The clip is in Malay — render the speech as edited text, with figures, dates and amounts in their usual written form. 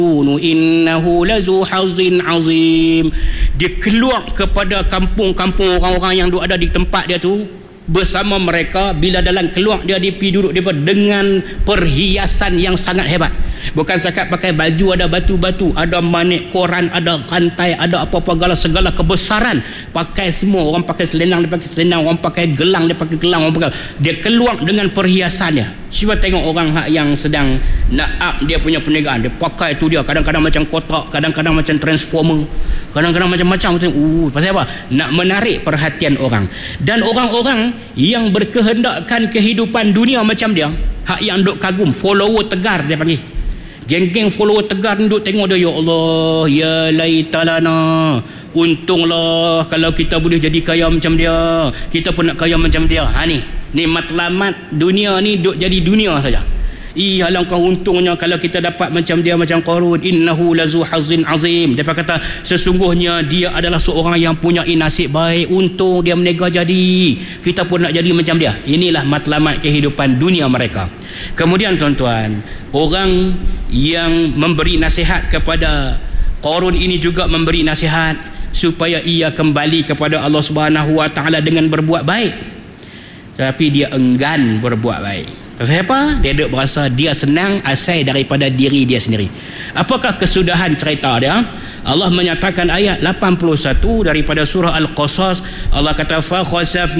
innahu lazu hazin azim. Dia keluar kepada kampung-kampung orang-orang yang ada di tempat dia tu bersama mereka. Bila dalam keluar dia pergi duduk dia dengan perhiasan yang sangat hebat. Bukan sakat pakai baju ada batu-batu, ada manik koran, ada rantai, ada apa-apa segala kebesaran. Pakai semua, orang pakai selendang dia pakai selendang, orang pakai gelang dia pakai gelang, orang pakai. Dia keluar dengan perhiasannya. Cuba tengok orang yang sedang nak up dia punya perniagaan, dia pakai tu dia kadang-kadang macam kotak, kadang-kadang macam transformer, kadang-kadang macam-macam. Pasal apa? Nak menarik perhatian orang. Dan orang-orang yang berkehendakkan kehidupan dunia macam dia, hak yang duk kagum, follower tegar dia panggil. Geng-geng follower tegar ni duk tengok dia, ya Allah, ya laitalana, untunglah kalau kita boleh jadi kaya macam dia, kita pun nak kaya macam dia. Ni matlamat dunia ni duk jadi dunia saja. Alangkah untungnya kalau kita dapat macam dia, macam Qarun. Innahu lazu hazin azim. Dia kata sesungguhnya dia adalah seorang yang punya nasib baik, untung dia menega jadi, kita pun nak jadi macam dia. Inilah matlamat kehidupan dunia mereka. Kemudian tuan-tuan, orang yang memberi nasihat kepada Qarun ini juga memberi nasihat supaya ia kembali kepada Allah Subhanahu Wa Taala dengan berbuat baik. Tapi dia enggan berbuat baik. Pasal apa? Dia duk berasa dia senang asal daripada diri dia sendiri. Apakah kesudahan cerita dia? Allah menyatakan ayat 81 daripada surah Al-Qasas. Allah kata fa khasaf